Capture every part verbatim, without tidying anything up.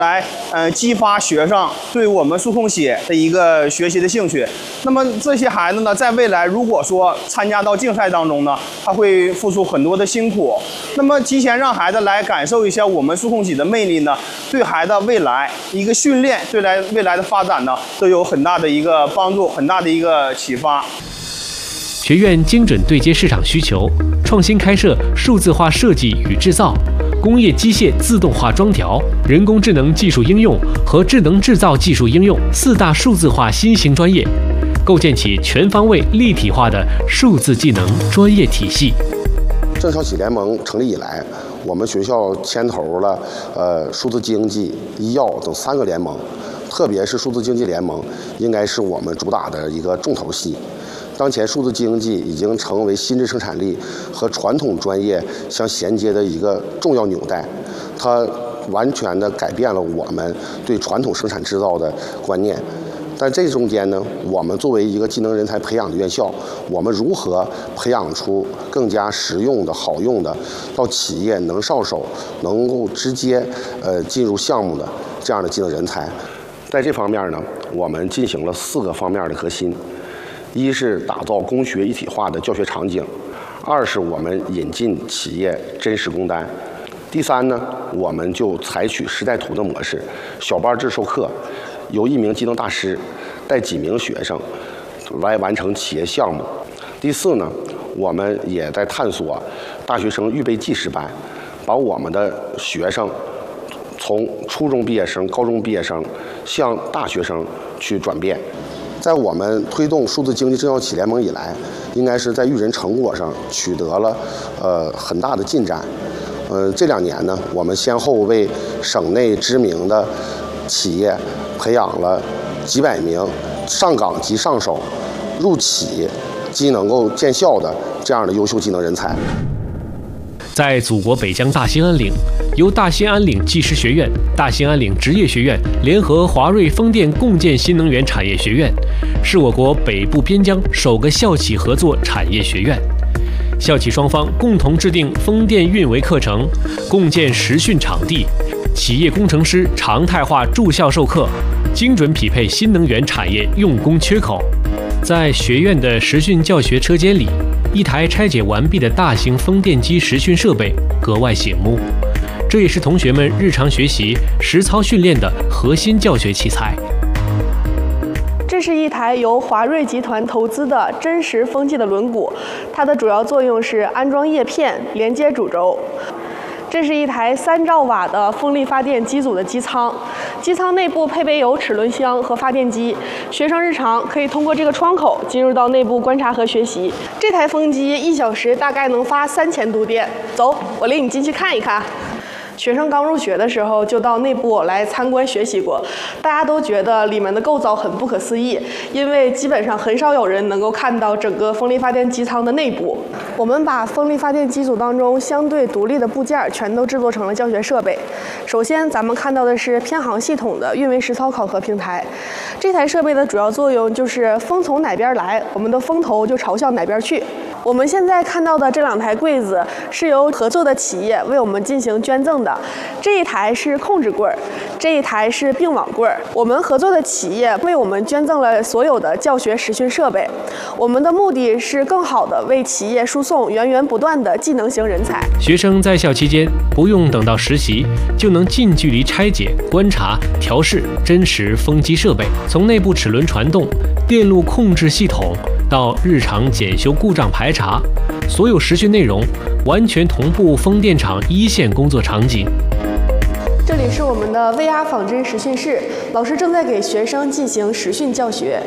来，呃，激发学生对我们数控写的一个学习的兴趣。那么这些孩子呢，在未来如果说参加到竞赛当中呢，他会付出很多的辛苦。那么提前让孩子来感受一下我们数控写的魅力呢，对孩子未来一个训练，对来未来的发展呢，都有很大的一个帮助，很大的一个启发。 学院精准对接市场需求，创新开设数字化设计与制造、工业机械自动化装调、人工智能技术应用和智能制造技术应用四大数字化新型专业，构建起全方位立体化的数字技能专业体系。 郑校企联盟成立以来，我们学校牵头了呃数字经济、医药等三个联盟，特别是数字经济联盟，应该是我们主打的一个重头戏。当前数字经济已经成为新质生产力和传统专业相衔接的一个重要纽带，它完全的改变了我们对传统生产制造的观念。但这中间呢，我们作为一个技能人才培养的院校，我们如何培养出更加实用的好用的，到企业能上手、能够直接呃进入项目的这样的技能人才？在这方面呢，我们进行了四个方面的核心。一是打造工学一体化的教学场景，二是我们引进企业真实工单，第三呢，我们就采取时代图的模式，小班制授课，由一名技能大师带几名学生来完成企业项目。第四呢，我们也在探索大学生预备技师班，把我们的学生从初中毕业生、高中毕业生向大学生去转变。在我们推动数字经济郑校企联盟以来，应该是在育人成果上取得了呃很大的进展。呃，这两年呢，我们先后为省内知名的企业培养了几百名上岗即上手、入企即能够见效的这样的优秀技能人才。 在祖国北疆大兴安岭，由大兴安岭技师学院、大兴安岭职业学院联合华瑞风电共建新能源产业学院，是我国北部边疆首个校企合作产业学院。校企双方共同制定风电运维课程，共建实训场地，企业工程师常态化驻校授课，精准匹配新能源产业用工缺口。在学院的实训教学车间里，一台拆解完毕的大型风电机实训设备格外醒目，这也是同学们日常学习、实操训练的核心教学器材。 这是一台由华瑞集团投资的真实风机的轮毂，它的主要作用是安装叶片、连接主轴。这是一台三兆瓦的风力发电机组的机舱，机舱内部配备有齿轮箱和发电机，学生日常可以通过这个窗口进入到内部观察和学习。这台风机一小时大概能发三千度电。走，我领你进去看一看。学生刚入学的时候就到内部来参观学习过，大家都觉得里面的构造很不可思议，因为基本上很少有人能够看到整个风力发电机舱的内部。我们把风力发电机组当中相对独立的部件全都制作成了教学设备。首先咱们看到的是偏航系统的运维实操考核平台，这台设备的主要作用就是风从哪边来，我们的风头就朝向哪边去。我们现在看到的这两台柜子是由合作的企业为我们进行捐赠的，这一台是控制柜儿，这一台是并网柜儿。我们合作的企业为我们捐赠了所有的教学实训设备，我们的目的是更好的为企业输送源源不断的技能型人才。 学生在校期间不用等到实习，就能近距离拆解、观察、调试真实风机设备，从内部齿轮传动、电路控制系统到日常检修故障排查，所有实训内容完全同步风电场一线工作场景。 这里是我们的 V R 仿真实训室，老师正在给学生进行实训教学。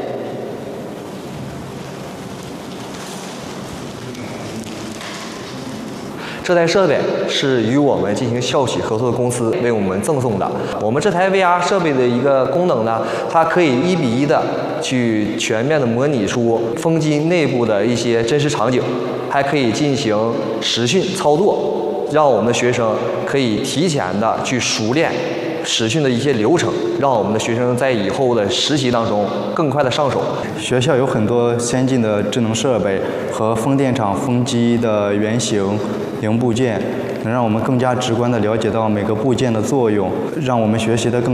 这台设备是与我们进行校企合作的公司为我们赠送的。我们这台 V R 设备的一个功能呢，它可以一比一的去全面的模拟出风机内部的一些真实场景，还可以进行实训操作，让我们的学生可以提前的去熟练实训的一些流程，让我们的学生在以后的实习当中更快的上手。 学校有很多先进的智能设备和风电场风机的原型、零部件， 能让我们更加直观地了解到每个部件的作用，让我们学习得更